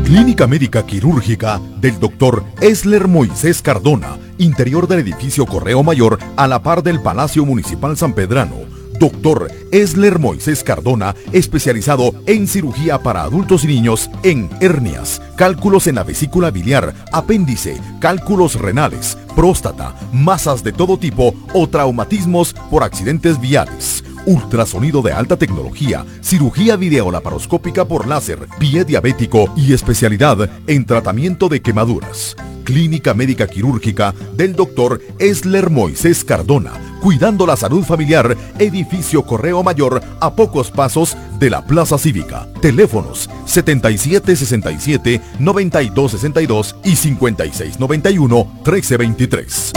Clínica Médica Quirúrgica del Dr. Esler Moisés Cardona, interior del edificio Correo Mayor a la par del Palacio Municipal San Pedrano. Dr. Esler Moisés Cardona, especializado en cirugía para adultos y niños en hernias, cálculos en la vesícula biliar, apéndice, cálculos renales, próstata, masas de todo tipo o traumatismos por accidentes viales. Ultrasonido de alta tecnología, cirugía videolaparoscópica por láser, pie diabético y especialidad en tratamiento de quemaduras. Clínica Médica Quirúrgica del Dr. Esler Moisés Cardona, cuidando la salud familiar, edificio Correo Mayor a pocos pasos de la Plaza Cívica. Teléfonos 7767-9262 y 5691-1323.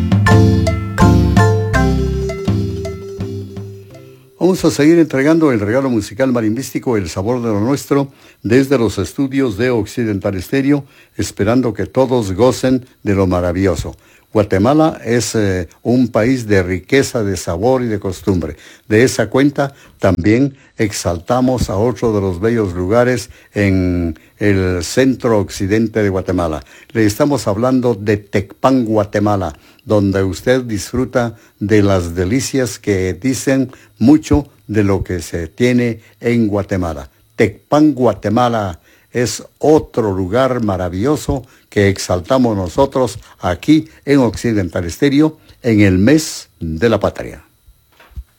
Vamos a seguir entregando el regalo musical marimbístico El Sabor de lo Nuestro desde los estudios de Occidental Estéreo, esperando que todos gocen de lo maravilloso. Guatemala es un país de riqueza, de sabor y de costumbre. De esa cuenta también exaltamos a otro de los bellos lugares en el centro occidente de Guatemala. Le estamos hablando de Tecpan, Guatemala, donde usted disfruta de las delicias que dicen mucho de lo que se tiene en Guatemala. Tecpan, Guatemala es otro lugar maravilloso que exaltamos nosotros aquí en Occidental Estéreo en el mes de la patria.